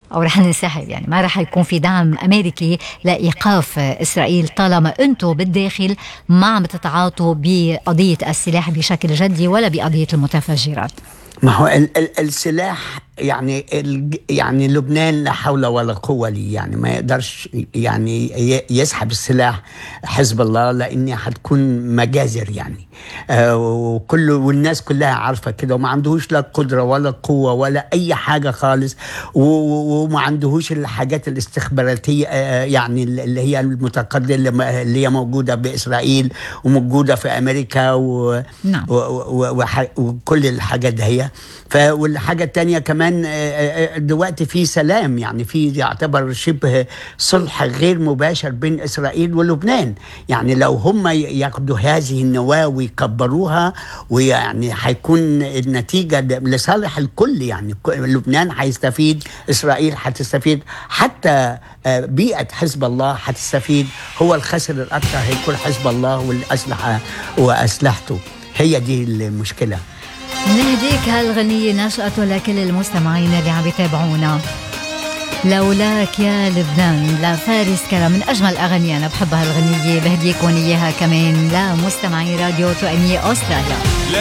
أو رح ننسحب، يعني ما رح يكون في دعم أمريكي لإيقاف إسرائيل طالما أنتم بالداخل ما عم تتعاطوا بقضية السلاح بشكل جدي ولا بقضية المتفجرات. ما هو السلاح يعني يعني لبنان لا حول ولا قوة لي، يعني ما يقدرش يعني يسحب السلاح حزب الله، لأني حتكون مجازر يعني. والناس كلها عارفة كده، وما عندهوش لا قدرة ولا قوة ولا أي حاجة خالص، وما عندهوش الحاجات الاستخباراتية يعني اللي هي المتقدمة اللي هي موجودة بإسرائيل وموجودة في أمريكا نعم. وكل الحاجات دي. والحاجة التانية كمان دلوقتي في سلام، يعني في يعتبر شبه صلح غير مباشر بين إسرائيل ولبنان. يعني لو هم ياخدوا هذه النواة ويكبروها، ويعني هيكون النتيجة لصالح الكل، يعني لبنان هيستفيد، إسرائيل هتستفيد، حتى بيئة حزب الله هتستفيد. هو الخاسر الأكثر هيكون حزب الله والأسلحة وأسلحته، هي دي المشكلة. نهديك هالغنية نشأة لكل المستمعين اللي عم يتابعونا. لولاك يا لبنان لفارس كرم، من أجمل أغنية أنا بحب هالغنية، بهديكم إياها كمان لمستمعي راديو 2 أستراليا.